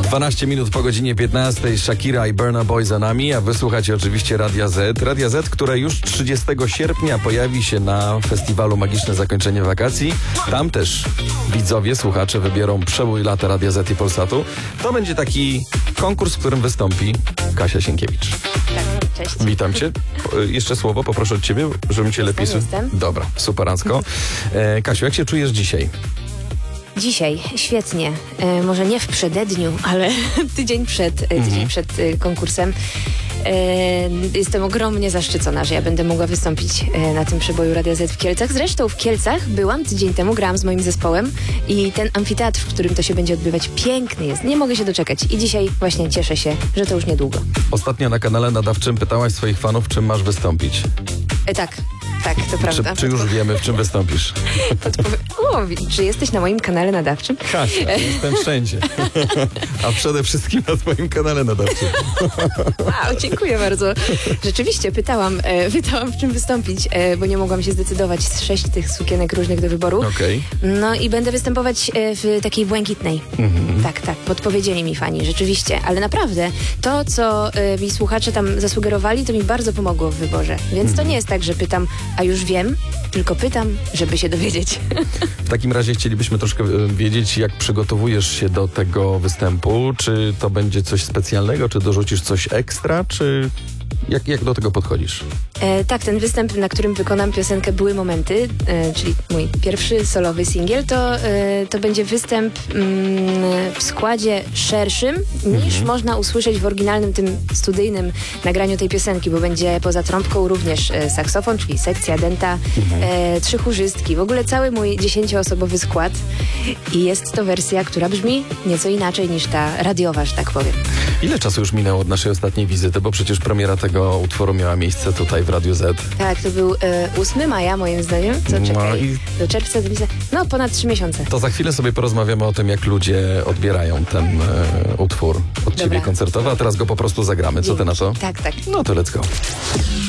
12 minut po godzinie 15. Shakira i Burna Boy za nami, a wysłuchacie oczywiście Radia Z. Radia Z, które już 30 sierpnia pojawi się na festiwalu Magiczne Zakończenie Wakacji. Tam też widzowie, słuchacze wybiorą przebój lata Radia Z i Polsatu. To będzie taki konkurs, w którym wystąpi Kasia Sienkiewicz. Tak, cześć. Witam cię. Jeszcze słowo poproszę od ciebie, żebym cię lepiej Jestem. Dobra, superancko. Kasiu, jak się czujesz dzisiaj? Dzisiaj świetnie. Może nie w przededniu, ale tydzień przed konkursem. Jestem ogromnie zaszczycona, że ja będę mogła wystąpić na tym przeboju Radia Z w Kielcach. Zresztą w Kielcach byłam tydzień temu, grałam z moim zespołem i ten amfiteatr, w którym to się będzie odbywać, piękny jest. Nie mogę się doczekać. I dzisiaj właśnie cieszę się, że to już niedługo. Ostatnio na kanale nadawczym pytałaś swoich fanów, czym masz wystąpić. Tak, to prawda. Czy już wiemy, w czym wystąpisz? Czy jesteś na moim kanale nadawczym? Kasia, jestem wszędzie. A przede wszystkim na twoim kanale nadawczym. Wow, dziękuję bardzo. Rzeczywiście pytałam, w czym wystąpić, bo nie mogłam się zdecydować z 6 tych sukienek różnych do wyboru. Okej. No i będę występować w takiej błękitnej. Tak, podpowiedzieli mi fani, rzeczywiście. Ale naprawdę, to co mi słuchacze tam zasugerowali, to mi bardzo pomogło w wyborze. Więc to nie jest tak, że pytam, a już wiem, tylko pytam, żeby się dowiedzieć. W takim razie chcielibyśmy troszkę wiedzieć, jak przygotowujesz się do tego występu. Czy to będzie coś specjalnego, czy dorzucisz coś ekstra, czy jak do tego podchodzisz? Tak, ten występ, na którym wykonam piosenkę Były Momenty, czyli mój pierwszy solowy singiel, to będzie występ w składzie szerszym niż można usłyszeć w oryginalnym, tym studyjnym nagraniu tej piosenki, bo będzie poza trąbką również saksofon, czyli sekcja denta, 3 chórzystki, w ogóle cały mój 10-osobowy skład i jest to wersja, która brzmi nieco inaczej niż ta radiowa, że tak powiem. Ile czasu już minęło od naszej ostatniej wizyty, bo przecież premiera tego utworu miała miejsce tutaj w Radiu Z. Tak, to był 8 maja moim zdaniem, do czerwca, do lipca, ponad 3 miesiące. To za chwilę sobie porozmawiamy o tym, jak ludzie odbierają ten utwór od ciebie koncertowy, a teraz go po prostu zagramy. Co ty na to? Tak. No to let's go.